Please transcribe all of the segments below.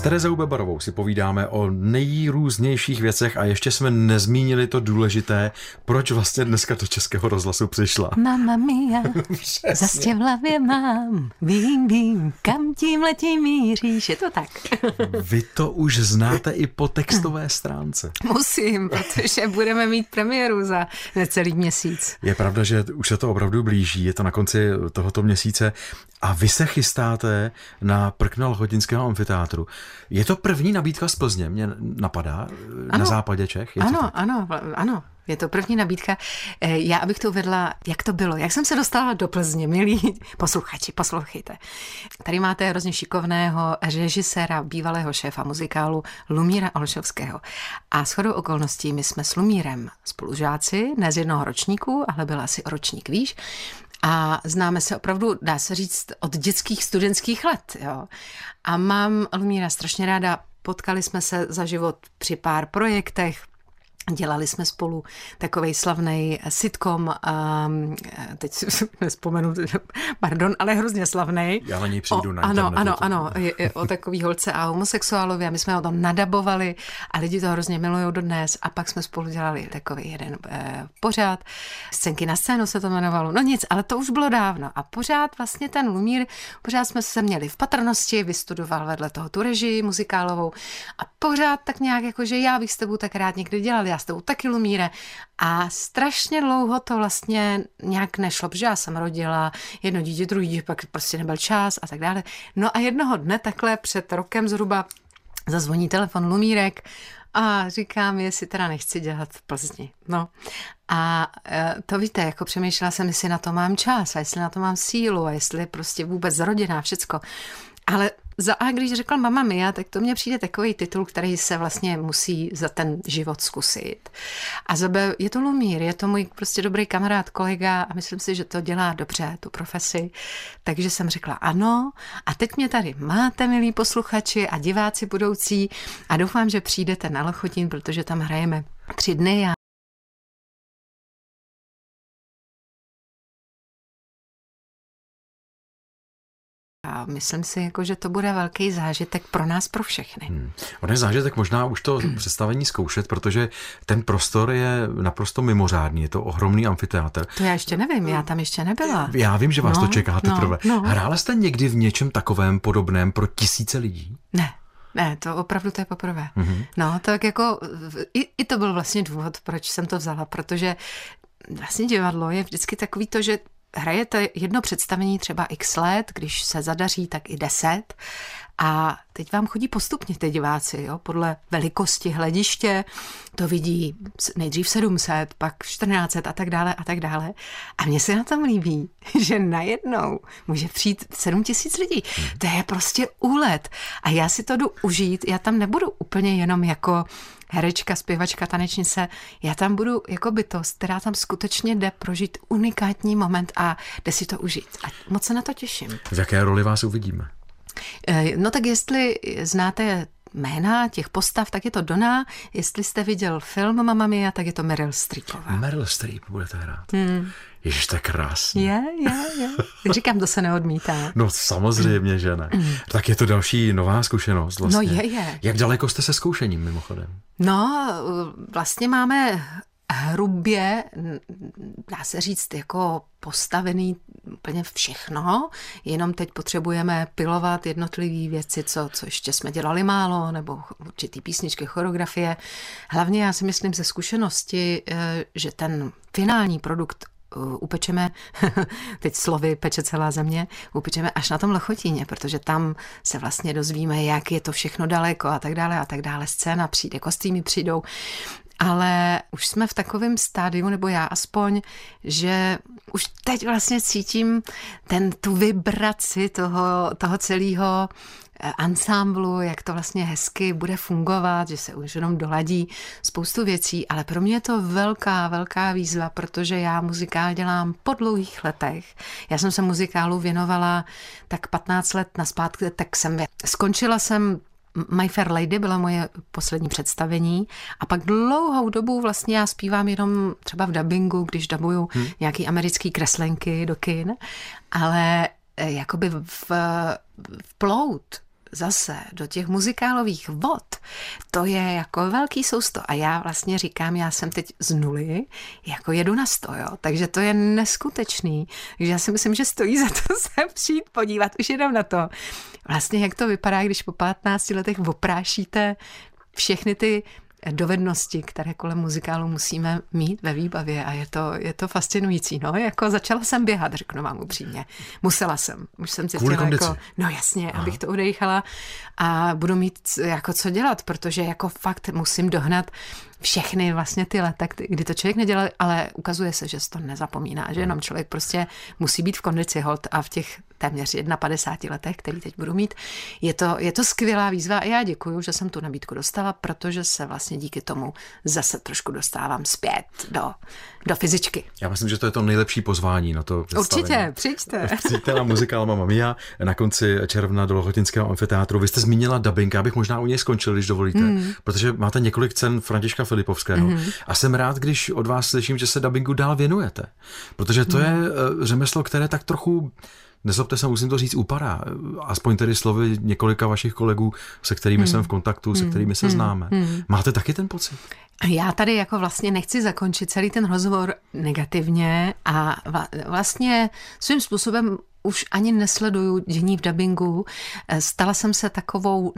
Terezou Bebarovou si povídáme o nejrůznějších věcech a ještě jsme nezmínili to důležité, proč vlastně dneska do Českého rozhlasu přišla. Mamma mia, zas tě v hlavě mám, vím, kam tím letím míříš, je to tak. Vy to už znáte i po textové stránce. Musím, protože budeme mít premiéru za necelý měsíc. Je pravda, že už se to opravdu blíží, je to na konci tohoto měsíce a vy se chystáte na Prkna Lhotinského amfiteátru. Je to první nabídka z Plzně, mě napadá, ano, na západě Čech? Ano. Je to první nabídka. Já, abych to uvedla, jak to bylo. Jak jsem se dostala do Plzně, milí posluchači, poslouchejte. Tady máte hrozně šikovného režiséra, bývalého šéfa muzikálu Lumíra Olšovského. A shodou okolností my jsme s Lumírem spolužáci, ne z jednoho ročníku, ale byl asi o ročník výš. A známe se opravdu, dá se říct, od dětských studentských let. Jo. A mám Lumíra strašně ráda, potkali jsme se za život při pár projektech, dělali jsme spolu takovej slavnej sitcom, teď si nespomenu, pardon, ale hrozně slavnej. Já na něj přijdu na internetu. Ano, je o takový holce a homosexuálovi a my jsme ho tam nadabovali a lidi to hrozně milujou dodnes a pak jsme spolu dělali takový jeden pořád. Scénky na scénu se to jmenovalo. No nic, ale to už bylo dávno a pořád vlastně ten Lumír, pořád jsme se měli v patrnosti, vystudoval vedle toho tu režii muzikálovou a pořád tak nějak jako, že já bych s tebou tak rád někdy dělal, já s tebou taky, Lumíre. A strašně dlouho to vlastně nějak nešlo, protože já jsem rodila jedno dítě, druhý dítě, pak prostě nebyl čas a tak dále. No a jednoho dne takhle před rokem zhruba zazvoní telefon Lumírek a říkám, jestli teda nechci dělat v Plzni. No a to víte, jako přemýšlela jsem, jestli na to mám čas a jestli na to mám sílu a jestli prostě vůbec rodina, všecko. Ale když řekl Mamma mia, tak to mně přijde takový titul, který se vlastně musí za ten život zkusit. A je to Lumír, je to můj prostě dobrý kamarád, kolega a myslím si, že to dělá dobře, tu profesi. Takže jsem řekla ano a teď mě tady máte, milí posluchači a diváci budoucí a doufám, že přijdete na Lhotin, protože tam hrajeme 3 dny a a myslím si, jako, že to bude velký zážitek pro nás, pro všechny. On je zážitek možná už to představení zkoušet, protože ten prostor je naprosto mimořádný. Je to ohromný amfiteátr. To já ještě nevím, já tam ještě nebyla. Já vím, že vás to čeká teprve. Hrála jste někdy v něčem takovém podobném pro tisíce lidí? Ne, to opravdu to je poprvé. No, tak jako i to byl vlastně důvod, proč jsem to vzala, protože vlastně divadlo je vždycky takový to, že hrajete jedno představení třeba x let, když se zadaří, tak i 10 a teď vám chodí postupně ty diváci, jo, podle velikosti hlediště, to vidí nejdřív 700, pak 1400 a tak dále a tak dále. A mně se na tom líbí, že najednou může přijít 7000 lidí. To je prostě úlet. A já si to jdu užít, já tam nebudu úplně jenom jako herečka, zpěvačka, tanečnice, já tam budu jako bytost, která tam skutečně jde prožít unikátní moment a jde si to užít. A moc se na to těším. V jaké roli vás uvidíme? No tak jestli znáte jména těch postav, tak je to Donna. Jestli jste viděl film Mamma mia, tak je to Meryl Streepová. Meryl Streep budete hrát. Ježiš, to je krásný. Je. Říkám, to se neodmítá. No samozřejmě, že ne. Tak je to další nová zkušenost vlastně. No je. Jak daleko jste se zkoušením mimochodem? No, vlastně máme hrubě, dá se říct, jako postavený úplně všechno, jenom teď potřebujeme pilovat jednotlivé věci, co ještě jsme dělali málo, nebo určitý písničky, choreografie. Hlavně já si myslím ze zkušenosti, že ten finální produkt upečeme, teď slovy peče celá země, upečeme až na tom Lhotíně, protože tam se vlastně dozvíme, jak je to všechno daleko a tak dále, scéna přijde, kostýmy přijdou, ale už jsme v takovém stádiu, nebo já aspoň, že už teď vlastně cítím tu vibraci toho celého ansámblu, jak to vlastně hezky bude fungovat, že se už jenom doladí spoustu věcí, ale pro mě je to velká výzva, protože já muzikál dělám po dlouhých letech. Já jsem se muzikálu věnovala tak 15 let nazpátky, tak skončila jsem My Fair Lady byla moje poslední představení a pak dlouhou dobu vlastně já zpívám jenom třeba v dabingu, když dabuju nějaký americký kreslenky do kin, ale jakoby vplout zase do těch muzikálových vod, to je jako velký sousto. A já vlastně říkám, já jsem teď z 0 jako jedu na 100, jo. Takže to je neskutečný. Takže já si myslím, že stojí za to se přijít podívat už jenom na to. Vlastně jak to vypadá, když po 15 letech oprášíte všechny ty dovednosti, které kolem muzikálu musíme mít ve výbavě a je to fascinující. No, jako začala jsem běhat, řeknu vám upřímně. Musela jsem. Už jsem cítila jako, no jasně, abych to odejchala a budu mít jako co dělat, protože jako fakt musím dohnat všechny vlastně ty leta, kdy to člověk nedělal, ale ukazuje se, že se to nezapomíná, že jenom člověk prostě musí být v kondici hold a v těch téměř 51 letech, který teď budu mít, je to skvělá výzva a já děkuju, že jsem tu nabídku dostala, protože se vlastně díky tomu zase trošku dostávám zpět do fyzičky. Já myslím, že to je to nejlepší pozvání na to představení. Určitě, přijďte. Přijďte na muzikál Mamma Mia na konci června do Lhotinského amfiteátru. Vy jste zmínila dabing, já bych možná u něj skončil, když dovolíte, protože máte několik cen Františka Filipovského a jsem rád, když od vás slyším, že se dabingu dál věnujete, protože to je řemeslo, které tak trochu, nezlobte se, musím to říct, upadá. Aspoň tedy slovy několika vašich kolegů, se kterými jsem v kontaktu, se kterými se známe. Máte taky ten pocit? Já tady jako vlastně nechci zakončit celý ten rozhovor negativně a vlastně svým způsobem už ani nesleduju dění v dabingu. Stala jsem se takovou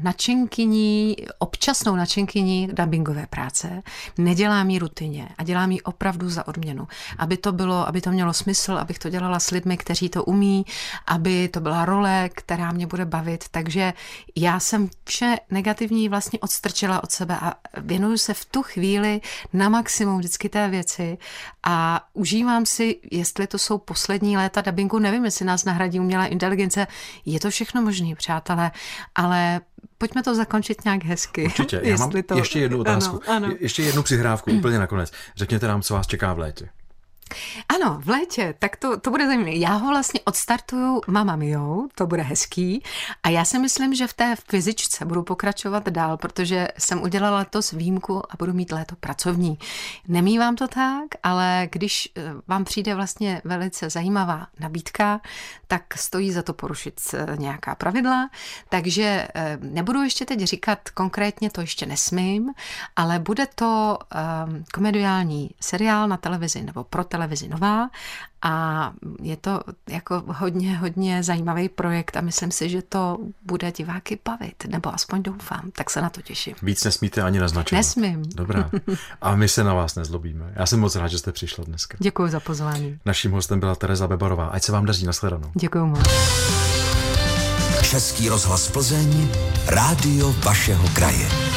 občasnou nadšenkyní dabingové práce. Nedělám ji rutině a dělám ji opravdu za odměnu. Aby to mělo smysl, abych to dělala s lidmi, kteří to umí, aby to byla role, která mě bude bavit. Takže já jsem vše negativní vlastně odstrčila od sebe a věnuju se v tu chvíli na maximum vždycky té věci a užívám si, jestli to jsou poslední léta dabingu, nevím, jestli nás nahradí umělá inteligence, je to všechno možný, přátelé, ale pojďme to zakončit nějak hezky. Určitě, já mám ještě jednu otázku, ano. Ještě jednu přihrávku úplně nakonec. Řekněte nám, co vás čeká v létě. Ano, v létě, tak to bude zajímavé. Já ho vlastně odstartuju Mamma Miou, to bude hezký a já si myslím, že v té fyzičce budu pokračovat dál, protože jsem udělala letos výjimku a budu mít léto pracovní. Nemívám to tak, ale když vám přijde vlastně velice zajímavá nabídka, tak stojí za to porušit nějaká pravidla, takže nebudu ještě teď říkat konkrétně, to ještě nesmím, ale bude to komediální seriál na televizi nebo pro televizi Nová a je to jako hodně zajímavý projekt a myslím si, že to bude diváky bavit, nebo aspoň doufám, tak se na to těším. Víc nesmíte ani naznačovat. Nesmím. Dobrá. A my se na vás nezlobíme. Já jsem moc rád, že jste přišla dneska. Děkuji za pozvání. Naším hostem byla Tereza Bebarová. Ať se vám daří, nashledanou. Děkuji moc. Český rozhlas Plzeň, rádio vašeho kraje.